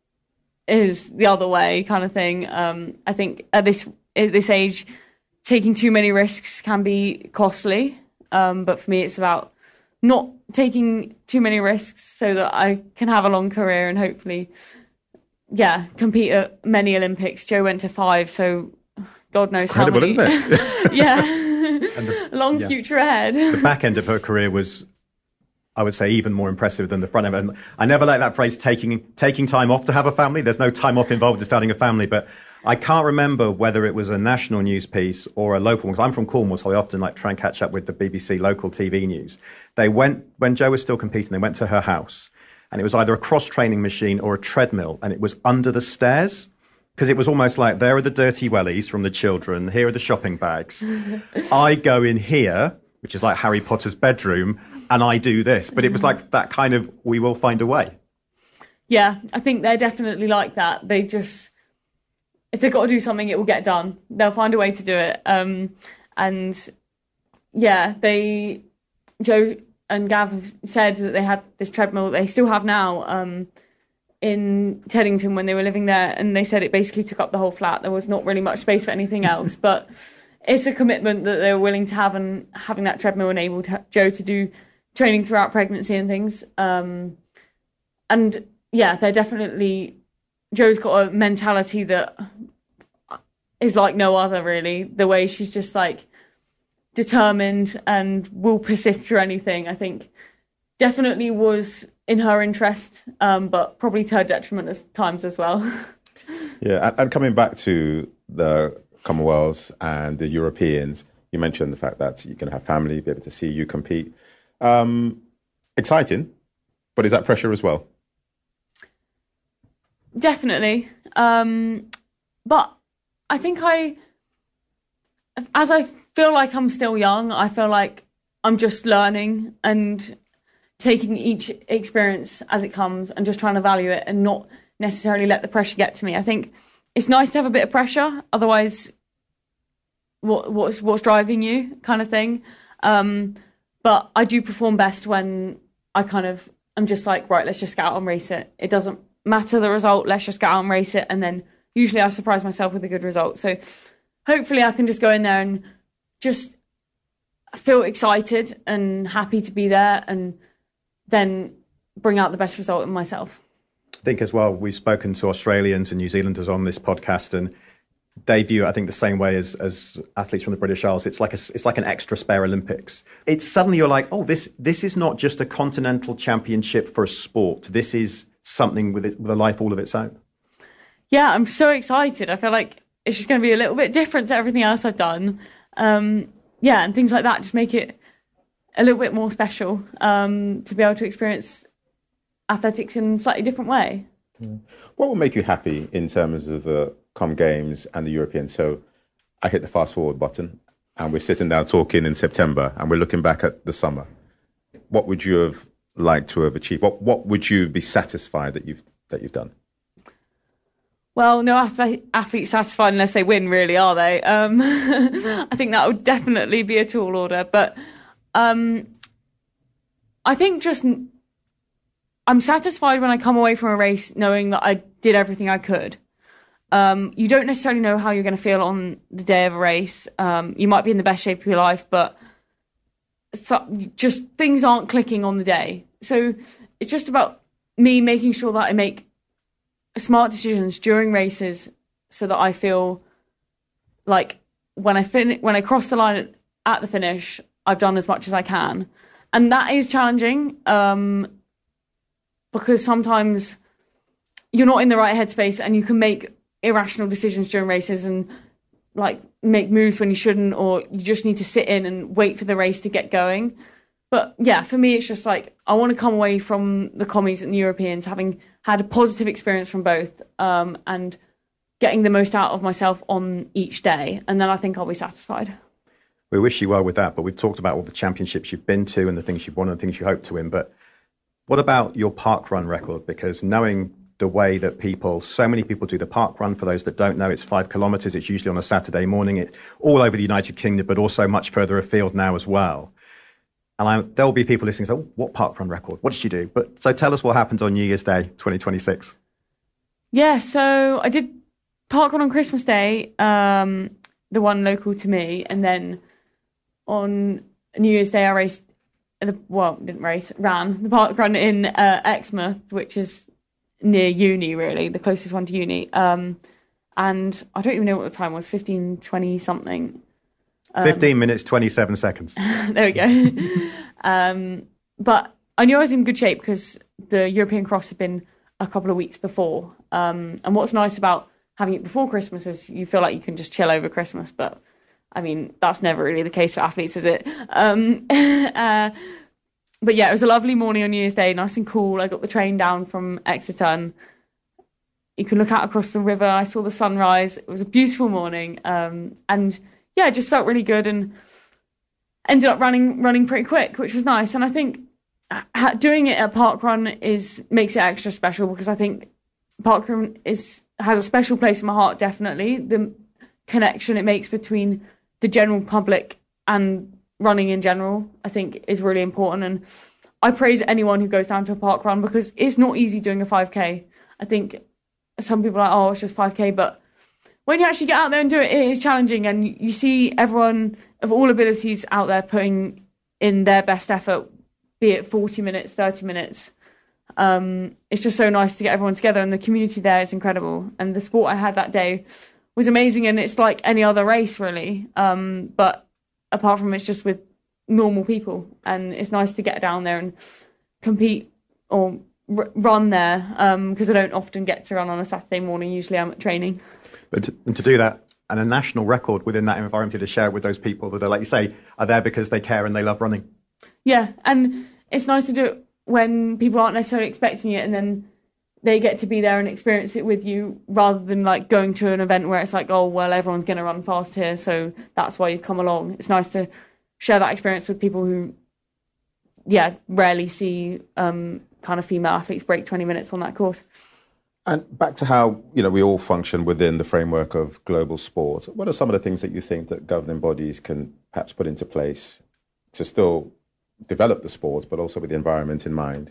is the other way kind of thing. Um, I think at this at this age, taking too many risks can be costly. Um, but for me, it's about not taking too many risks so that I can have a long career and hopefully, yeah, compete at many Olympics. Jo went to five, so God knows how many. Incredible, isn't it? Yeah. And the, long yeah. future ahead. The back end of her career was, I would say, even more impressive than the front end. And I never like that phrase, taking taking time off to have a family. There's no time off involved in starting a family, but I can't remember whether it was a national news piece or a local one. I'm from Cornwall, so I often like try and catch up with the B B C local T V news. They went, when Jo was still competing, they went to her house, and it was either a cross-training machine or a treadmill, and it was under the stairs, because it was almost like, there are the dirty wellies from the children, here are the shopping bags. I go in here, which is like Harry Potter's bedroom, and I do this. But it was like that kind of, we will find a way. Yeah, I think they're definitely like that. They just, if they've got to do something, it will get done. They'll find a way to do it. Um, and yeah, they, Jo and Gav have said that they had this treadmill that they still have now um, in Teddington when they were living there. And they said it basically took up the whole flat. There was not really much space for anything else. But it's a commitment that they were willing to have, and having that treadmill enabled Jo to do training throughout pregnancy and things. Um, and yeah, they're definitely, Jo's got a mentality that is like no other, really. The way she's just like determined and will persist through anything, I think definitely was in her interest, um, but probably to her detriment at times as well. Yeah, and, and coming back to the Commonwealths and the Europeans, you mentioned the fact that you can have family, be able to see you compete. Um, exciting, but is that pressure as well? Definitely. Um, but I think I, as I feel like I'm still young, I feel like I'm just learning and taking each experience as it comes and just trying to value it and not necessarily let the pressure get to me. I think it's nice to have a bit of pressure, otherwise what, what's, what's driving you kind of thing. Um, but I do perform best when I kind of, I'm just like, right, let's just get out and race it. It doesn't matter the result, let's just get out and race it. And then usually I surprise myself with a good result. So hopefully I can just go in there and just feel excited and happy to be there and then bring out the best result in myself. I think as well, we've spoken to Australians and New Zealanders on this podcast, and they view it, I think, the same way as, as athletes from the British Isles. It's like a, it's like an extra spare Olympics. It's suddenly you're like, oh, this this is not just a continental championship for a sport. This is something with, it, with a life all of its own. Yeah, I'm so excited. I feel like it's just going to be a little bit different to everything else I've done. Um, yeah, and things like that just make it a little bit more special um, to be able to experience athletics in a slightly different way. Yeah. What will make you happy in terms of the Com Games and the Europeans? So I hit the fast forward button and we're sitting down talking in September and we're looking back at the summer. What would you have liked to have achieved? What what would you be satisfied that you've that you've done? Well, no athlete, athlete's satisfied unless they win, really, are they? Um, I think that would definitely be a tall order. But um, I think just I'm satisfied when I come away from a race knowing that I did everything I could. Um, you don't necessarily know how you're going to feel on the day of a race. Um, you might be in the best shape of your life, but so, just things aren't clicking on the day. So it's just about me making sure that I make smart decisions during races so that I feel like when I fin- when I cross the line at the finish, I've done as much as I can. And that is challenging um, because sometimes you're not in the right headspace and you can make irrational decisions during races and like make moves when you shouldn't, or you just need to sit in and wait for the race to get going. But yeah, for me, it's just like I want to come away from the commies and the Europeans having had a positive experience from both um, and getting the most out of myself on each day. And then I think I'll be satisfied. We wish you well with that, but we've talked about all the championships you've been to and the things you've won and the things you hope to win. But what about your park run record? Because knowing the way that people, so many people do the park run, for those that don't know, it's five kilometres. It's usually on a Saturday morning. It's all over the United Kingdom, but also much further afield now as well. And I, there'll be people listening saying, oh, what park run record? What did you do? But so tell us what happened on New Year's Day, twenty twenty-six. Yeah, so I did park run on Christmas Day, um, the one local to me. And then on New Year's Day, I raced, the, well, didn't race, ran the park run in uh, Exmouth, which is near uni, really, the closest one to uni. Um, and I don't even know what the time was, fifteen, twenty something. Um, fifteen minutes, twenty-seven seconds. There we go. um, but I knew I was in good shape because the European Cross had been a couple of weeks before. Um, and what's nice about having it before Christmas is you feel like you can just chill over Christmas. But, I mean, that's never really the case for athletes, is it? Um, uh, but, yeah, it was a lovely morning on New Year's Day, nice and cool. I got the train down from Exeter and you can look out across the river. I saw the sunrise. It was a beautiful morning. Um, and... yeah, it just felt really good and ended up running running pretty quick, which was nice. And I think doing it at parkrun is makes it extra special because I think parkrun is has a special place in my heart. Definitely, the connection it makes between the general public and running in general, I think, is really important. And I praise anyone who goes down to a parkrun because it's not easy doing a five K. I think some people are like, oh, it's just five K, but when you actually get out there and do it, it is challenging, and you see everyone of all abilities out there putting in their best effort, be it forty minutes, thirty minutes. Um, it's just so nice to get everyone together, and the community there is incredible. And the sport I had that day was amazing, and it's like any other race, really. Um, but apart from it's just with normal people, and it's nice to get down there and compete or r- run there, because um, I don't often get to run on a Saturday morning. Usually I'm at training. But to, and to do that, and a national record within that environment, to share it with those people that are, like you say, are there because they care and they love running. Yeah, and it's nice to do it when people aren't necessarily expecting it, and then they get to be there and experience it with you, rather than like going to an event where it's like, oh, well, everyone's going to run fast here, so that's why you've come along. It's nice to share that experience with people who, yeah, rarely see um, kind of female athletes break twenty minutes on that course. And back to how, you know, we all function within the framework of global sport. What are some of the things that you think that governing bodies can perhaps put into place to still develop the sport, but also with the environment in mind?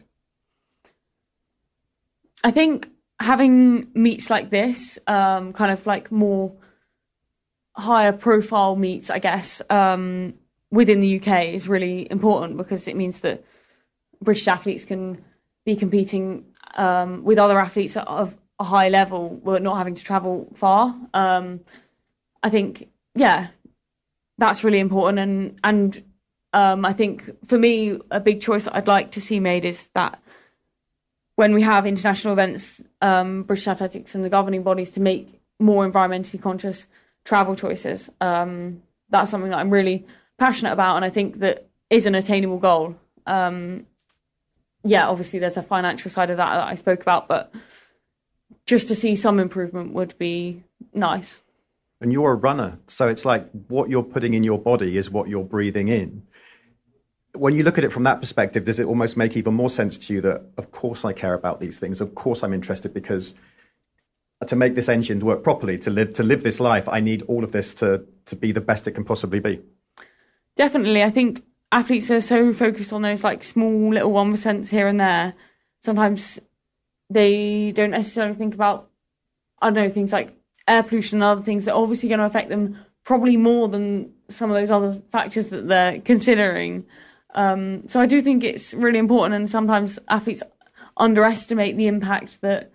I think having meets like this, um, kind of like more higher profile meets, I guess, um, within the U K is really important, because it means that British athletes can be competing Um, with other athletes of a high level, we're not having to travel far. Um, I think, yeah, that's really important. And and um, I think for me, a big choice that I'd like to see made is that when we have international events, um, British Athletics and the governing bodies to make more environmentally conscious travel choices. Um, that's something that I'm really passionate about, and I think that is an attainable goal. Um, Yeah, obviously there's a financial side of that that I spoke about, but just to see some improvement would be nice. And you're a runner, so it's like what you're putting in your body is what you're breathing in. When you look at it from that perspective, does it almost make even more sense to you that, of course, I care about these things? Of course, I'm interested, because to make this engine work properly, to live to live this life, I need all of this to to be the best it can possibly be. Definitely, I think athletes are so focused on those like small little one percents here and there. Sometimes they don't necessarily think about, I don't know, things like air pollution and other things that are obviously going to affect them probably more than some of those other factors that they're considering. Um, so I do think it's really important, and sometimes athletes underestimate the impact that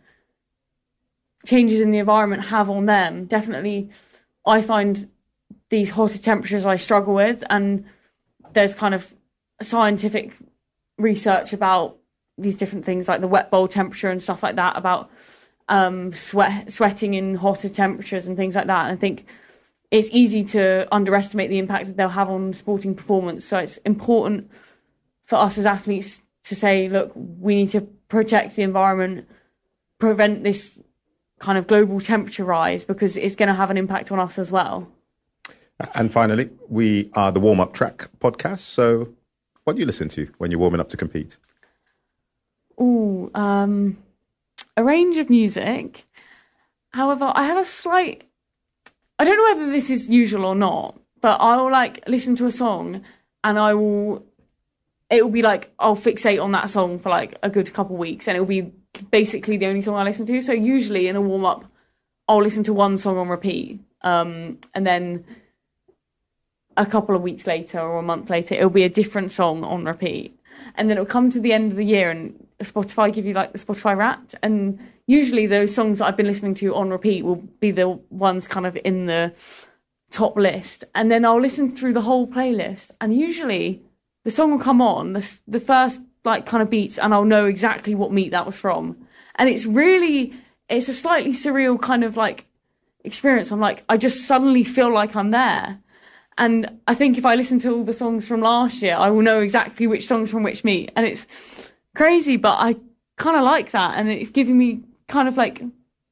changes in the environment have on them. Definitely, I find these hotter temperatures I struggle with, and there's kind of scientific research about these different things like the wet bulb temperature and stuff like that, about um, sweat, sweating in hotter temperatures and things like that. And I think it's easy to underestimate the impact that they'll have on sporting performance. So it's important for us as athletes to say, look, we need to protect the environment, prevent this kind of global temperature rise, because it's going to have an impact on us as well. And finally, we are the Warm Up Track podcast. So what do you listen to when you're warming up to compete? Ooh, um, a range of music. However, I have a slight... I don't know whether this is usual or not, but I'll like listen to a song and I will... It will be like, I'll fixate on that song for like a good couple of weeks, and it will be basically the only song I listen to. So usually in a warm-up, I'll listen to one song on repeat. Um, and then a couple of weeks later or a month later, it'll be a different song on repeat. And then it'll come to the end of the year and Spotify give you like the Spotify Wrapped. And usually those songs that I've been listening to on repeat will be the ones kind of in the top list. And then I'll listen through the whole playlist. And usually the song will come on, the, the first like kind of beats, and I'll know exactly what meet that was from. And it's really, it's a slightly surreal kind of like experience. I'm like, I just suddenly feel like I'm there. And I think if I listen to all the songs from last year, I will know exactly which songs from which meet. And it's crazy, but I kind of like that. And it's giving me kind of like,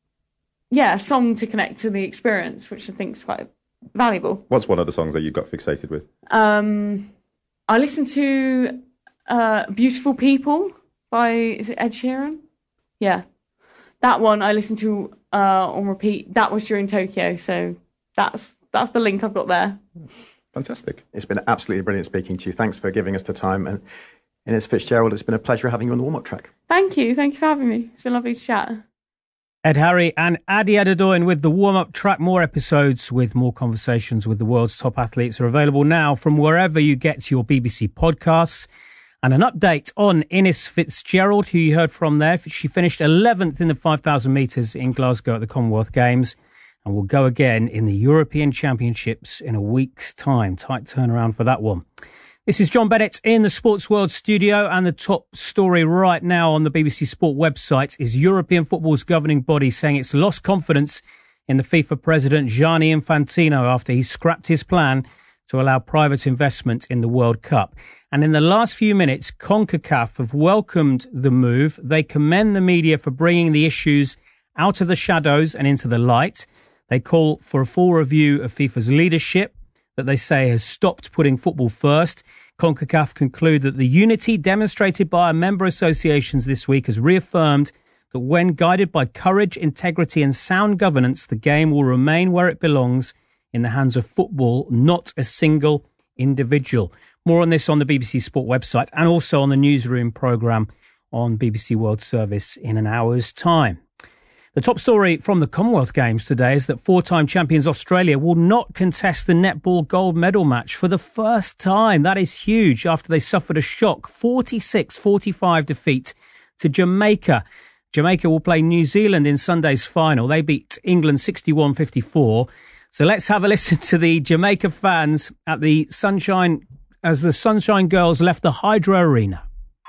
yeah, a song to connect to the experience, which I think is quite valuable. What's one of the songs that you got fixated with? Um, I listened to uh, Beautiful People by, is it Ed Sheeran? Yeah. That one I listened to uh, on repeat. That was during Tokyo. So that's that's the link I've got there. Fantastic. It's been absolutely brilliant speaking to you. Thanks for giving us the time. And Innes Fitzgerald, it's been a pleasure having you on the warm-up track. Thank you. Thank you for having me. It's been lovely to chat. Ed Harry and Adi Adedoyin with the warm-up track. More episodes with more conversations with the world's top athletes are available now from wherever you get your B B C podcasts. And an update on Innes Fitzgerald, who you heard from there. She finished eleventh in the five thousand metres in Glasgow at the Commonwealth Games, and will go again in the European Championships in a week's time. Tight turnaround for that one. This is John Bennett in the Sports World studio, and the top story right now on the B B C Sport website is European football's governing body saying it's lost confidence in the FIFA president Gianni Infantino after he scrapped his plan to allow private investment in the World Cup. And in the last few minutes, CONCACAF have welcomed the move. They commend the media for bringing the issues out of the shadows and into the light. They call for a full review of FIFA's leadership that they say has stopped putting football first. CONCACAF conclude that the unity demonstrated by our member associations this week has reaffirmed that when guided by courage, integrity and sound governance, the game will remain where it belongs, in the hands of football, not a single individual. More on this on the B B C Sport website and also on the Newsroom programme on B B C World Service in an hour's time. The top story from the Commonwealth Games today is that four-time champions Australia will not contest the netball gold medal match for the first time. That is huge after they suffered a shock forty-six forty-five defeat to Jamaica. Jamaica will play New Zealand in Sunday's final. They beat England sixty-one fifty-four. So let's have a listen to the Jamaica fans at the Sunshine as the Sunshine Girls left the Hydro Arena.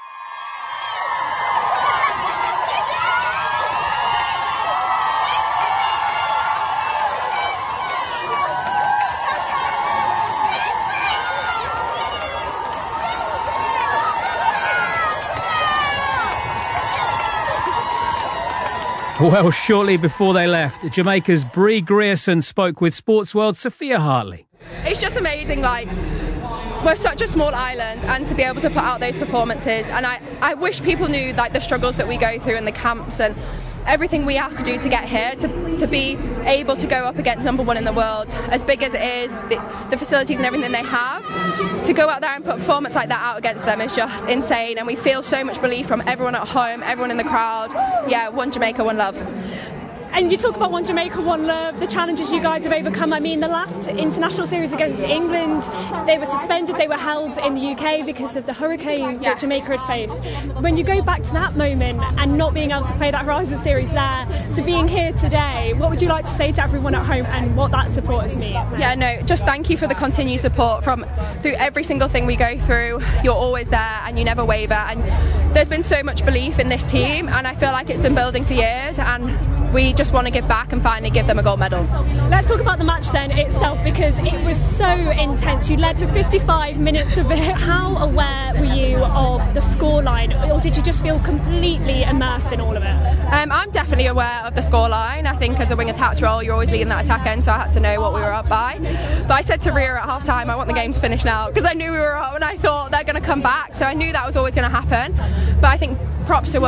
Well, shortly before they left, Jamaica's Bree Grierson spoke with Sports World's Sophia Hartley. It's just amazing, like, we're such a small island, and to be able to put out those performances, and I, I wish people knew like the struggles that we go through in the camps and everything we have to do to get here, to, to be able to go up against number one in the world, as big as it is, the, the facilities and everything they have, to go out there and put a performance like that out against them is just insane, and we feel so much belief from everyone at home, everyone in the crowd. Yeah, one Jamaica, one love. And you talk about one Jamaica, one love, the challenges you guys have overcome. I mean, the last international series against England, they were suspended, they were held in the U K because of the hurricane yeah. that Jamaica had faced. When you go back to that moment and not being able to play that Horizon series there, to being here today, what would you like to say to everyone at home and what that support has meant? Yeah, no, just thank you for the continued support from through every single thing we go through. You're always there and you never waver, and there's been so much belief in this team, and I feel like it's been building for years, and we just want to give back and finally give them a gold medal. Let's talk about the match then itself, because it was so intense. You led for fifty-five minutes of it. How aware were you of the scoreline, or did you just feel completely immersed in all of it? Um, I'm definitely aware of the scoreline. I think as a wing attacks role, you're always leading that attack end, so I had to know what we were up by. But I said to Ria at half time, I want the game to finish now, because I knew we were up and I thought they're going to come back, so I knew that was always going to happen. But I think props to